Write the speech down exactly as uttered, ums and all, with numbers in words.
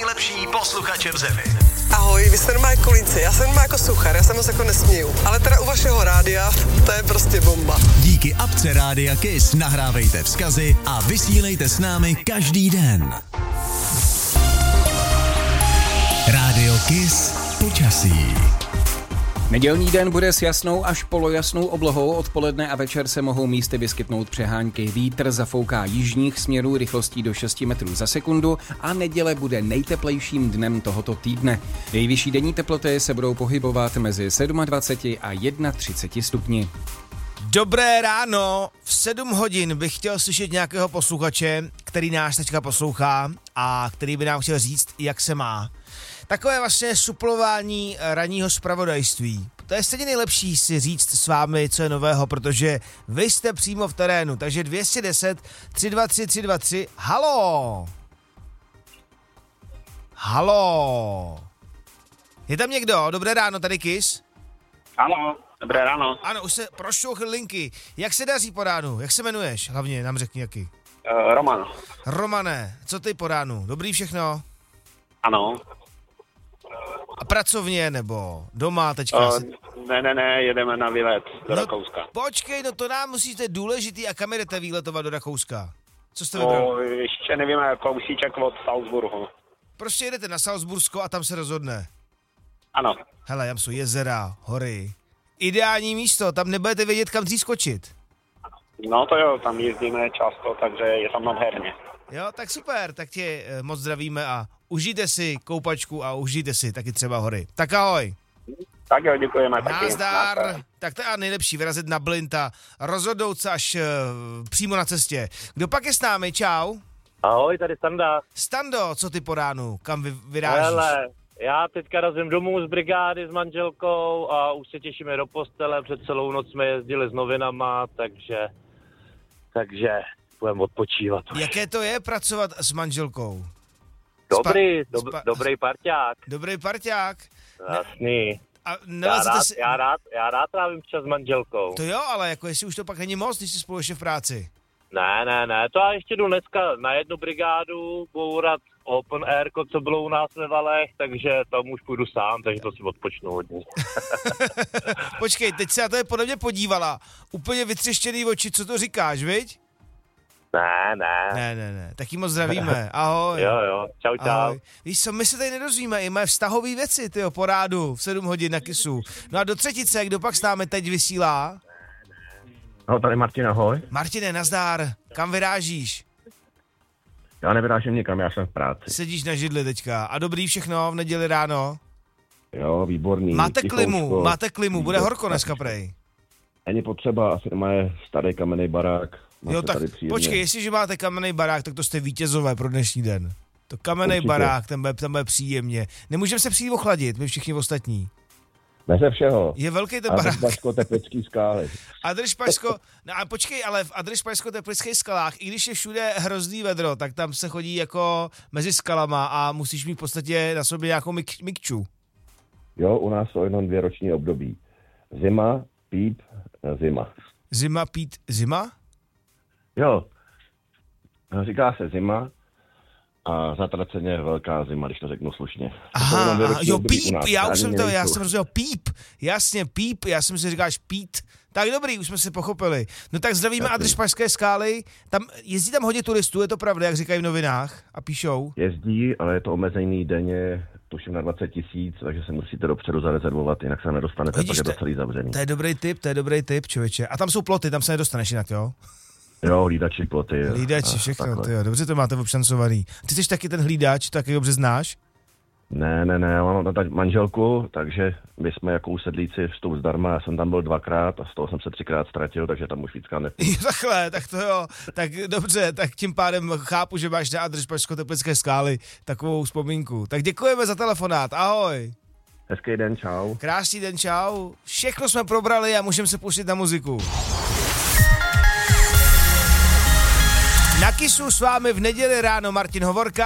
nejlepší posluchače v zemi. Ahoj, vy jste normální kolíci, já jsem normální jako suchar, já se moc jako nesmíju. Ale teda u vašeho rádia, to je prostě bomba. Díky apce Rádia Kiss nahrávejte vzkazy a vysílejte s námi každý den. Rádio Kiss počasí. Nedělní den bude s jasnou až polojasnou oblohou, odpoledne a večer se mohou místy vyskytnout přehánky. Vítr zafouká jižních směrů rychlostí do šesti metrů za sekundu a neděle bude nejteplejším dnem tohoto týdne. Nejvyšší denní teploty se budou pohybovat mezi dvacet sedm a třicet jedna stupni. Dobré ráno, v sedm hodin bych chtěl slyšet nějakého posluchače, který nás teďka poslouchá a který by nám chtěl říct, jak se má. Takové vlastně suplování ranního zpravodajství. To je stejně nejlepší si říct s vámi, co je nového, protože vy jste přímo v terénu. Takže dvě stě deset, tři dva tři, tři dva tři, halo! Halo! Je tam někdo? Dobré ráno, tady Kiss? Ano, dobré ráno. Ano, už se prošťouchl linky. Jak se daří po ránu? Jak se jmenuješ? Hlavně nám řekni, jaký. Uh, Roman. Romane, co ty po ránu? Dobrý všechno? Ano. A pracovně nebo doma teďka? Uh, se... Ne, ne, ne, jedeme na výlet do no, Rakouska. Počkej, no to nám musíte důležitý a kam jdete výletovat do Rakouska? Co jste vybral? O, ještě nevíme, kousíček od Salzburgu. Prostě jedete na Salzbursko a tam se rozhodne. Ano. Hele, tam jsou jezera, hory. Ideální místo, tam nebudete vědět, kam dřív skočit. No to jo, tam jezdíme často, takže je tam nádherně. Jo, tak super, tak tě eh, moc zdravíme a užijte si koupačku a užijte si taky třeba hory. Tak ahoj. Tak jo, děkujeme taky. Nazdar. Nazdar. Tak to je nejlepší, vyrazit na blind a rozhodnout se až uh, přímo na cestě. Kdo pak je s námi? Čau. Ahoj, tady Standa. Stando, co ty po ránu? Kam vy, vyrážíš? Hele, já teďka razím domů z brigády s manželkou a už se těšíme do postele. Před celou noc jsme jezdili s novinama, takže, takže budeme odpočívat. Jaké to je pracovat s manželkou? Dobrý, Spa- dob, spa- dobrý parťák. Dobrý parťák. Jasný. A Já nelezete rád, si... já, rád, já rád trávím čas s manželkou. To jo, ale jako jestli už to pak není moc, když jsi spolu ještě v práci. Ne, ne, ne, to já ještě jdu dneska na jednu brigádu, bourat open air, co bylo u nás ve Valech, takže tam už půjdu sám, takže to si odpočnu hodně. Počkej, teď se na to je podle mě podívala. Úplně vytřeštěný oči, co to říkáš, viď? Ne, ne. Ne, ne, ne, tak jí moc zdravíme, ahoj. Jo, jo, čau, čau. Ahoj. Víš co, my se tady nedozvíme, i moje vztahové věci, tyjo, po rádu, v sedm hodin na Kissu. No a do třetice, kdo pak s námi teď vysílá? No, tady Martin, ahoj. Martine, nazdár, kam vyrážíš? Já nevyrážím nikam, já jsem v práci. Sedíš na židli teďka. A dobrý všechno v neděli ráno? Jo, výborný. Máte klimu, tichoučko. máte klimu, bude horko dneska prej. Není potřeba, asi doma je starý kamenný barák. Má Jo, se tak tady příjemně. počkej, jestliže máte kamenný barák, tak to jste vítězové pro dnešní den. To kamenný Určitě. barák, ten bude, ten bude příjemně. Nemůžeme se přijít ochladit, my všichni ostatní. Beze všeho. Je velký ten barák. Adršpašsko-teplický skály. Adršpašsko, no a počkej, ale v Adršpašsko-teplických skalách, i když je všude hrozný vedro, tak tam se chodí jako mezi skalama a musíš mít v podstatě na sobě nějakou mik- mikču. Jo, u nás jsou jenom dvě roční období. Zima, píp, zima. Zima, pít, zima? Jo, říká se zima a zatraceně velká zima, když to řeknu slušně. Aha, aha jo, období u píp, nás. já už Ani jsem to, já nejsou. jsem rozuměl píp, jasně, píp, já jsem si říkáš pít. Tak dobrý, už jsme se pochopili. No tak zdravíme Jasně. Adršpašské skály, tam jezdí tam hodně turistů, je to pravda, jak říkají v novinách a píšou. Jezdí, ale je to omezený denně, tuším na dvacet tisíc, takže se musíte dopředu zarezervovat, jinak se nedostanete, Vidíš, pak je to to- celý zavřený. To je dobrý tip, to je dobrý tip, člověče. A tam jsou ploty, tam se nedostaneš jinak, jo? Jo, hlídači, ploty. jo. Hlídači, A všechno, takhle. tyjo, dobře to máte obšancovaný. Ty jsi taky ten hlídač, taky dobře znáš? Ne, ne, ne, já mám tam manželku, takže my jsme jako usedlíci vstup zdarma, já jsem tam byl dvakrát a z toho jsem se třikrát ztratil, takže tam už víckrát nepůjdu. Jo, takhle, tak to jo, tak dobře, tak tím pádem chápu, že máš na Adršpašsko-teplické skály takovou vzpomínku. Tak děkujeme za telefonát, ahoj. Hezký den, čau. Krásný den, čau. Všechno jsme probrali a můžeme se pustit na muziku. Na Kissu s vámi v neděli ráno Martin Hovorka.